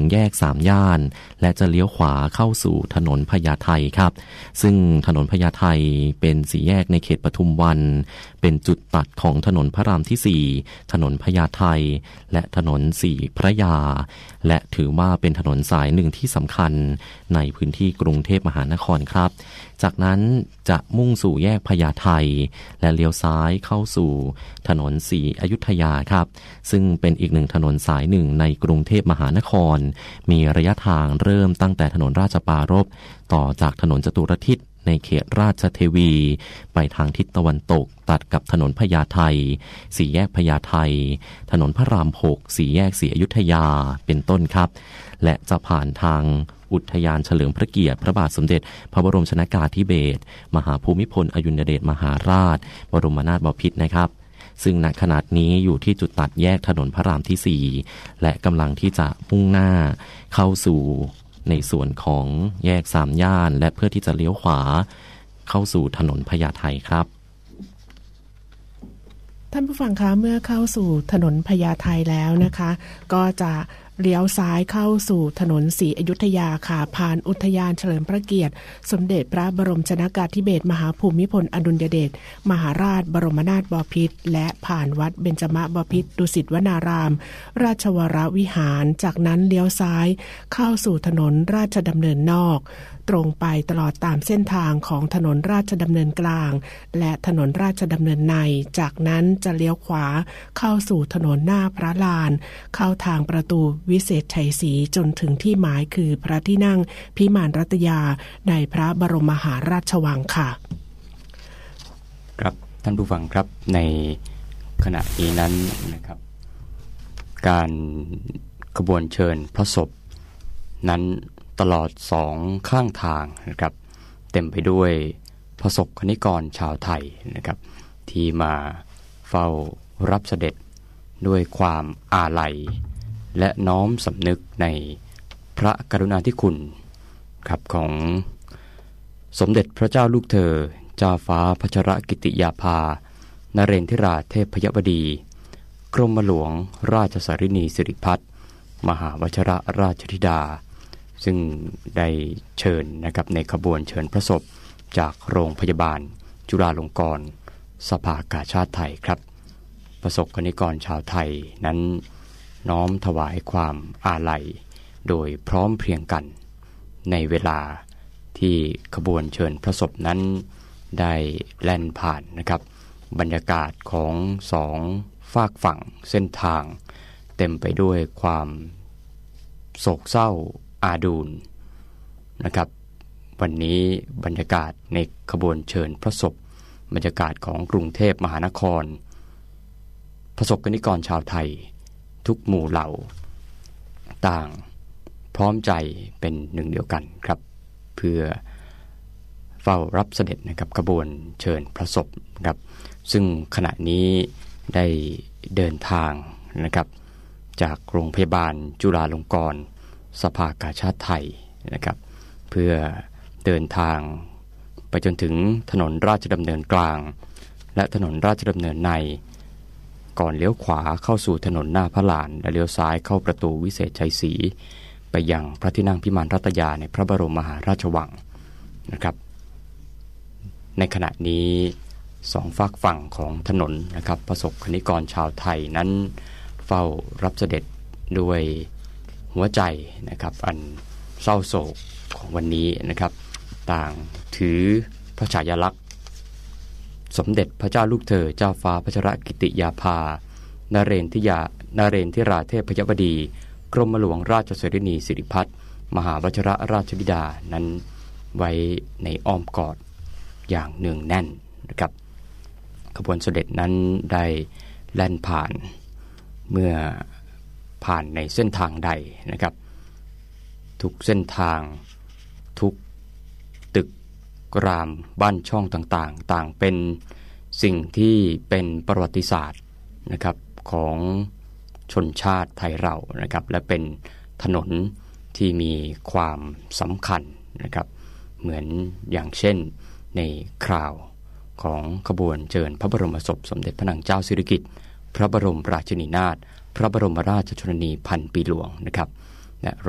แยกสามย่านและจะเลี้ยวขวาเข้าสู่ถนนพญาไทครับซึ่งถนนพญาไทเป็นสี่แยกในเขตปทุมวันเป็นจุดตัดของถนนพระรามที่4ถนนพญาไทและถนนสี่พระยาและถือว่าเป็นถนนสายหนึ่งที่สำคัญในพื้นที่กรุงเทพมหานครครับจากนั้นจะมุ่งสู่แยกพญาไทและเลี้ยวซ้ายเข้าสู่ถนนศรีอยุธยาครับซึ่งเป็นอีกหนึ่งถนนสายหนึ่งในกรุงเทพมหานครมีระยะทางเริ่มตั้งแต่ถนนราชปรารภต่อจากถนนจตุรทิศในเขตราชเทวีไปทางทิศตะวันตกตัดกับถนนพญาไทสี่แยกพญาไทถนนพระราม6สี่แยกศรีอยุธยาเป็นต้นครับและจะผ่านทางอุทยานเฉลิมพระเกียรติพระบาทสมเด็จพระบรมชนกาธิเบศรมหาภูมิพลอดุลยเดชมหาราชบรมนาถบพิตรนะครับซึ่งณขณะนี้อยู่ที่จุดตัดแยกถนนพระรามที่4และกำลังที่จะมุ่งหน้าเข้าสู่ในส่วนของแยกสามย่านและเพื่อที่จะเลี้ยวขวาเข้าสู่ถนนพญาไทครับท่านผู้ฟังคะเมื่อเข้าสู่ถนนพญาไทแล้วนะคะก็จะเลี้ยวซ้ายเข้าสู่ถนนศรีอยุธยาค่ะผ่านอุทยานเฉลิมพระเกียรติสมเด็จพระบรมชนกาธิเบศรมหาภูมิพลอดุลยเดชมหาราชบรมนาถบพิตรและผ่านวัดเบญจมบพิตรดุสิตวนารามราชวรวิหารจากนั้นเลี้ยวซ้ายเข้าสู่ถนนราชดำเนินนอกตรงไปตลอดตามเส้นทางของถนนราชดำเนินกลางและถนนราชดำเนินในจากนั้นจะเลี้ยวขวาเข้าสู่ถนนหน้าพระลานเข้าทางประตูวิเศษชัยศรีจนถึงที่หมายคือพระที่นั่งพิมานรัตยาในพระบรมมหาราชวังค่ะครับท่านผู้ฟังครับในขณะนี้นั้นนะครับการขบวนเชิญพระศพนั้นตลอดสองข้างทางนะครับเต็มไปด้วยพระสงฆ์นิกรชาวไทยนะครับที่มาเฝ้ารับเสด็จด้วยความอาลัยและน้อมสำนึกในพระกรุณาธิคุณครับของสมเด็จพระเจ้าลูกเธอเจ้าฟ้าพัชรกิติยาภานเรนทิราเทพยวดีกรมหลวงราชสารินีสิริพัฒน์มหาวชิรราชธิดาซึ่งได้เชิญนะครับในขบวนเชิญพระศพจากโรงพยาบาลจุฬาลงกรณ์สภากาชาดไทยครับประสบกนิกรชาวไทยนั้นน้อมถวายความอาลัยโดยพร้อมเพรียงกันในเวลาที่ขบวนเชิญพระศพนั้นได้แล่นผ่านนะครับบรรยากาศของสองฝากฝั่งเส้นทางเต็มไปด้วยความโศกเศร้าอาดูลนะครับวันนี้บรรยากาศในขบวนเชิญพระศพบรรยากาศของกรุงเทพมหานครประสบกนิกรชาวไทยทุกหมู่เหล่าต่างพร้อมใจเป็นหนึ่งเดียวกันครับเพื่อเฝ้ารับเสด็จนะครับขบวนเชิญพระศพครับซึ่งขณะนี้ได้เดินทางนะครับจากโรงพยาบาลจุฬาลงกรณ์สภากาชาดไทยนะครับเพื่อเดินทางไปจนถึงถนนราชดำเนินกลางและถนนราชดำเนินในก่อนเลี้ยวขวาเข้าสู่ถนนหน้าพระลานและเลี้ยวซ้ายเข้าประตูวิเศษชัยศรีไปยังพระที่นั่งพิมานรัตยาในพระบรมมหาราชวังนะครับในขณะนี้สองฝากฝั่งของถนนนะครับประสบกนิกรชาวไทยนั้นเฝ้ารับเสด็จด้วยหัวใจนะครับอันเศร้าโศกของวันนี้นะครับต่างถือพระฉายาลักษณ์สมเด็จพระเจ้าลูกเธอเจ้าฟ้าพัชรกิติยาภานเรนทิราเทพยวดีกรมหลวงราชสารินีสิริพัฒน์มหาวชิรราชธิดานั้นไว้ในอ้อมกอดอย่างเนืองแน่นนะครับขบวนเสด็จนั้นได้แล่นผ่านเมื่อผ่านในเส้นทางใดนะครับทุกเส้นทางทุกตึกรามบ้านช่องต่างๆต่างเป็นสิ่งที่เป็นประวัติศาสตร์นะครับของชนชาติไทยเรานะครับและเป็นถนนที่มีความสำคัญนะครับเหมือนอย่างเช่นในคราวของขบวนเชิญพระบรมศพสมเด็จพระนางเจ้าสิริกิติ์พระบรมราชินีนาถพระบรมราชชนนีพันปีหลวงนะครับและ